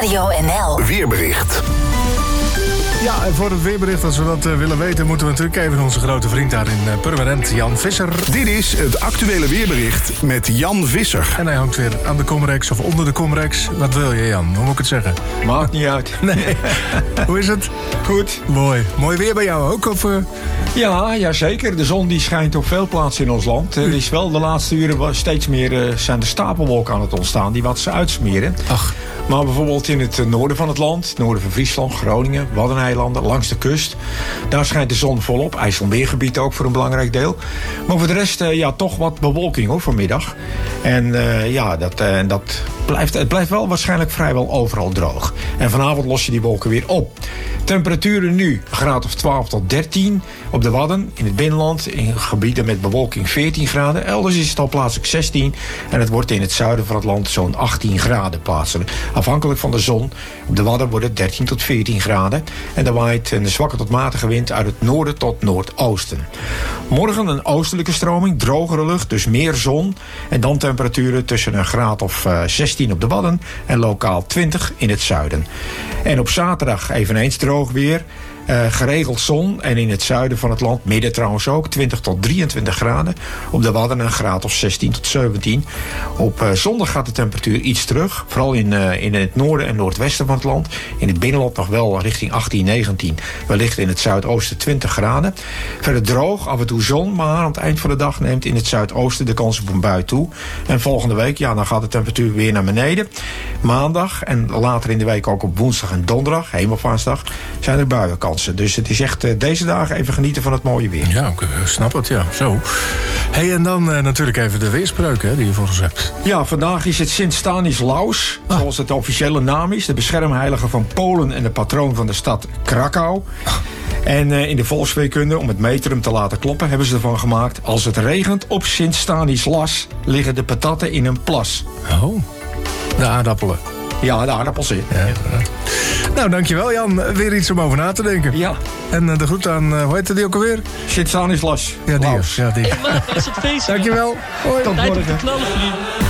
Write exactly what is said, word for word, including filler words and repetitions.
Radio N L. Weerbericht. Ja, en voor het weerbericht, als we dat uh, willen weten, moeten we natuurlijk even onze grote vriend daar in uh, Purmerend, Jan Visser. Dit is het actuele weerbericht met Jan Visser. En hij hangt weer aan de Comrex of onder de Comrex. Wat wil je, Jan? Hoe moet ik het zeggen? Maakt niet uit. Nee. Hoe is het? Goed. Mooi. Mooi weer bij jou ook? Of, uh... Ja, ja, zeker. De zon die schijnt op veel plaatsen in ons land. Er is wel de laatste uren steeds meer uh, zijn de stapelwolken aan het ontstaan die wat ze uitsmeren. Ach. Maar bijvoorbeeld in het noorden van het land, het noorden van Friesland, Groningen, Waddeneilanden, langs de kust. Daar schijnt de zon volop. IJsselmeergebied ook voor een belangrijk deel. Maar voor de rest, uh, ja, toch wat bewolking hoor, vanmiddag. En uh, ja, dat, uh, dat blijft, het blijft wel waarschijnlijk vrijwel overal droog. En vanavond los je die wolken weer op. Temperaturen nu, een graad of twaalf tot dertien. Op de Wadden, in het binnenland, in gebieden met bewolking veertien graden. Elders is het al plaatselijk zestien. En het wordt in het zuiden van het land zo'n achttien graden plaatselijk. Afhankelijk van de zon. Op de Wadden wordt het dertien tot veertien graden. En er waait een zwakke tot matige wind uit het noorden tot noordoosten. Morgen een oostelijke stroming, drogere lucht, dus meer zon. En dan temperaturen tussen een graad of uh, zestien op de Wadden en lokaal twintig in het zuiden. En op zaterdag eveneens droog weer. Uh, geregeld zon en in het zuiden van het land, midden trouwens ook, twintig tot drieëntwintig graden. Op de Wadden een graad of zestien tot zeventien. Op uh, zondag gaat de temperatuur iets terug. Vooral in, uh, in het noorden en noordwesten van het land. In het binnenland nog wel richting achttien, negentien. Wellicht in het zuidoosten twintig graden. Verder droog, af en toe zon, maar aan het eind van de dag neemt in het zuidoosten de kans op een bui toe. En volgende week, ja, dan gaat de temperatuur weer naar beneden. Maandag en later in de week ook op woensdag en donderdag, hemelvaartsdag, zijn er buienkansen. Dus het is echt uh, deze dagen even genieten van het mooie weer. Ja, ik uh, snap het, ja. Zo. Hey, en dan uh, natuurlijk even de weerspreuk hè, die je voor ons hebt. Ja, vandaag is het Sint Stanislaus, ah. zoals het de officiële naam is. De beschermheilige van Polen en de patroon van de stad Krakau. Ah. En uh, in de volksweerkunde, om het metrum te laten kloppen, hebben ze ervan gemaakt: als het regent op Sint Stanislas, liggen de patatten in een plas. Oh, de aardappelen. Ja, de aardappels in. Ja. Nou, dankjewel Jan. Weer iets om over na te denken. Ja. En uh, de groet aan, uh, hoe heette die ook alweer? Sint Stanislas. Ja, die. Ja, die. Hey, man, dat is het feest. Dankjewel. Hoi. Tot morgen.